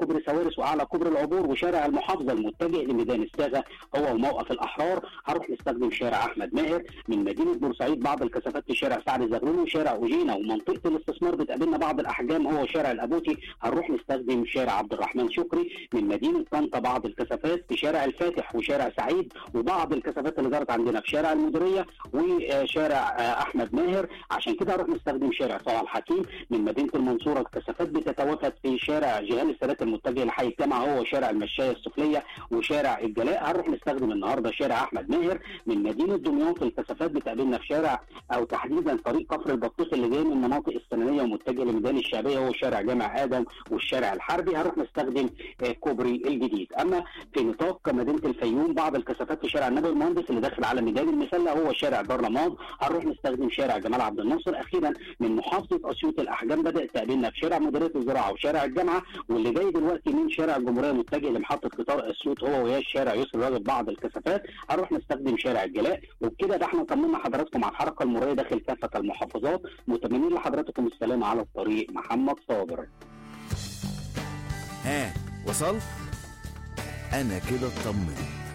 كوبري سوارس واعلى كوبري العبور وشارع المحافظه المتجه لميدان الساغه هو وموقف الاحرار. هنروح نستخدم شارع احمد ماهر. من مدينه بورسعيد بعض الكثافات في شارع سعد زغلول وشارع اوجينا، ومنطقه الاستثمار بتقابلنا بعض الاحجام هو شارع الابوتي. هنروح نستخدم شارع عبد الرحمن شكري. من مدينه طنطا بعض الكثافات في شارع الفاتح وشارع سعيد، وبعض الكثافات اللي ظهرت عندنا في شارع المديريه وشارع احمد ماهر. عشان كده هنروح نستخدم شارع طه الحكيم. من مدينه المنصوره الكثافات بتتوافد في شارع جهال السادات المتجه لحي الجامعه هو شارع المشايه السفليه وشارع الجلاء. هنروح نستخدم النهارده شارع احمد ماهر. من مدينه دمياط الكثافات بتقابلنا في شارع او تحديدا طريق كفر البطيخ اللي جاي من المناطق السنانيه ومتجه لميدان الشعبيه هو شارع جامع ادم والشارع الحربي. هنروح نستخدم كوبري الجديد. اما في نطاق مدينه الفيوم بعض الكثافات في شارع النبي المهندس اللي داخل على ميدان المسله هو شارع دار رماد. هنروح نستخدم شارع جمال عبد الناصر. اخيرا من محافظه اسيوط الاحجام بدات تقابلنا في شارع مديريه الزراعه وشارع الجامعه، واللي جاي دلوقتي من شارع الجمهوريه متجه لمحطه قطار اسيوط هو وياه شارع يسر راغب بعض الكثافات. هنروح نستخدم شارع الجلاء. وبكده ده احنا طمنا حضراتكم على الحركه المروريه داخل كافه المحافظات. متمنين لحضراتكم السلامه على الطريق. محمد صابر. ها وصلت؟ انا كده اطمنت.